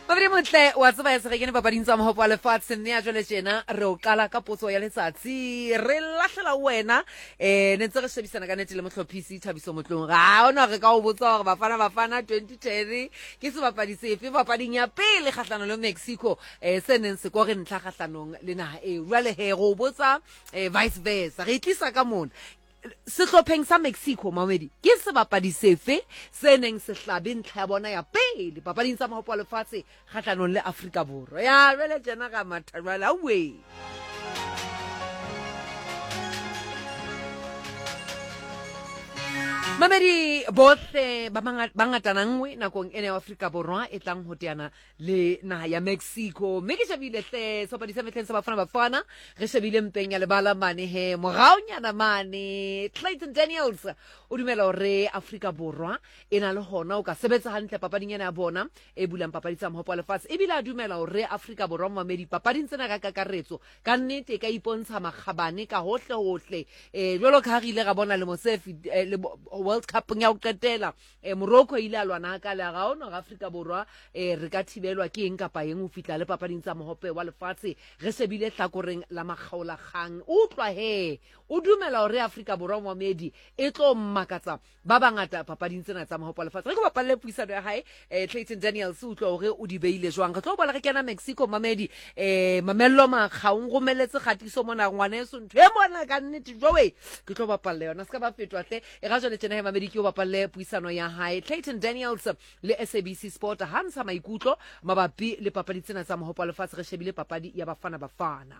Mabedi motle wa tseba ya segekene papading tsa mohopo wa lefatshe mme ya jwale tjena re o qala ka potso ya letsatsi re lahlela wena ne ntse re shebisana ka nete le mohlophisi Thabiso Motlong ga ona re ka o botsa gore bafana 2010 ke sebapadi sefe papading ya pele kgahlano le Mexico se neng se kore ntlha khahlanong le naha e jwale he go botsa vice versa re tlisa ka mona sehlopheng sa Mexico Mamedi ke sebapadi sefe se neng se hlabe ntlha ya bona ya pele papading tsa mohopo wa lefatshe kgahlanong le Afrika Borwa ya jwale tjena ka mathabala we Mamedi bohle ba bangata nngwe nakong ene ya Afrika Borwa e tlang ho teana le naha ya Mexico mme ke shebile hle sebapadi se metleng sa bafana re shebile mpeng ya lebala mane he moraonyana mane Clayton Daniels o dumela hore Afrika Borwa e na le hona o ka sebetsa hantle papading ena ya bona e bulang papadi tsa mohopo wa lefatshe e bila a dumela hore Afrika Borwa Mamedi papading tsena ka kakaretso ka nnete ka ipontsha makgabane ka hohle jwalo ka re ile ga bona le Mosefi le World Cup ya o qetela Morocco ile a lwana ka le ga ona ga Afrika Borwa re ka thibelwa ke eng kapa eng o fitla le papading tsa mohope wa lefatshe re sebile hlakoreng la makgaola kgang utlwa he o dumela hore Afrika Borwa Mamedi e tlo mmakatsa ba bangata papading tsena tsa mohope wa lefatshe re go bapalle puisano ya hae Clayton Daniels utlwa hore o di beile jwang re tlo bola re kena Mexico Mamedi mamello makgaong romeletse khatiso mona ngwaneso ntwe mona ka nnete jowe ke tlo bapalle yona ska ba fetwa hle e ga jole tjena he Mamedi ke o bapalle puisano ya hae Clayton Daniels le SABC Sport hansa maikutlo mabapi le papadi tsena tsa mohopo wa lefatshe re shebile papadi ya bafana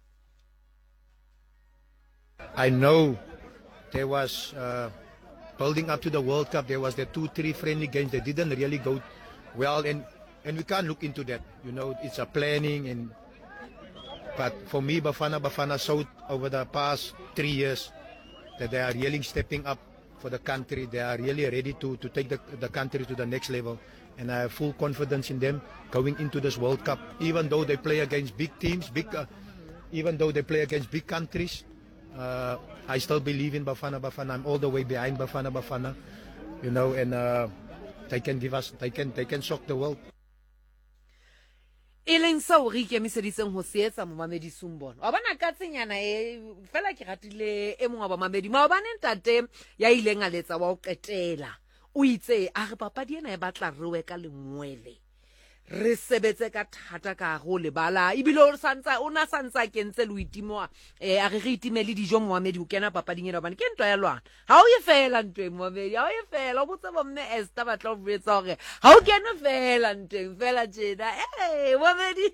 I know there was building up to the World Cup, there was the 2-3 friendly games that didn't really go well, and we can't look into that. You know, it's a planning, but for me, Bafana showed over the past 3 years that they are really stepping up for the country. They are really ready to take the country to the next level, and I have full confidence in them going into this World Cup. Even though they play against big teams, even though they play against big countries. I still believe in Bafana. I'm all the way behind Bafana, you know, and they can give us, they can shock the world. Eleng sa o re ikemiseditseng ho seetsa Mamedi Sumbona wa bona ka tsenyana fela ke ratile e mongwe ba Mamedi ma ba ntate ya ileng a letsa wa o qetela o itse a re papadi ena e batla re ka lengwele re sebetse ka thata ka go lebala ibile o santsa kentse le itimo a re itimele dijo Mamedi o kena papading ena bana ke ntwa ya lwana ha o ye fela ntwe Mamedi ha o ye fela o botse bomme Esther batla o botsa hore ha o kena fela ntwe fela tjena Mamedi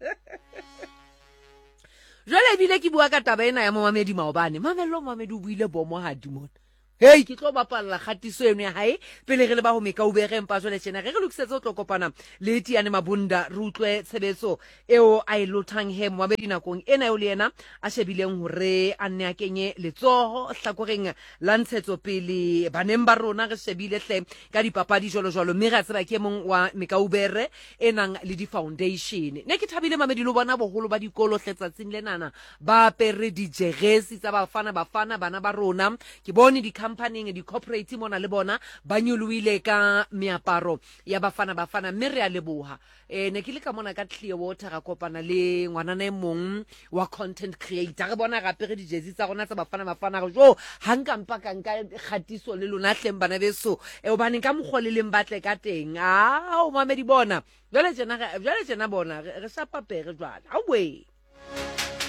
jwale ibile ke bua ka taba ena ya Mamedi maobane mamello Mamedi o buile bomo hadimona hey ke tlo bapalla khatiso eno ya hae pele re le ba ho meka o bere mpa jwale tjena re lokisetse o tlo kopana le Tiane Mabunda re utlwe tshebetso eo a ilothang he Mamedi nakong ena eo le yena a shebileng hore a nne a kenye letsoho hlakoreng la ntshetso pele baneng ba rona re shebile hle ka dipapadi jolo mme re a tseba ke mong wa meka o bere enang le di foundation ne ke thabile Mamedi lo bona boholo ba dikolo hletsatsing lenana ba pere di jeresi tsa bafana bana ba rona ke bone di company di corporate mona le bona ba nyuluile ka meaparo ya bafana mme re a leboha ne ke le ka mona ka Clearwater ra kopana le ngwana na mong wa content creator re bona gape re di jersey tsa rona tsa bafana go jo hanka mpaka nka khatiso le lona tleng bana beso o bane ka mogole le mbatle ka teng o Mamedi bona jwale jena bona re sa papere jwala awe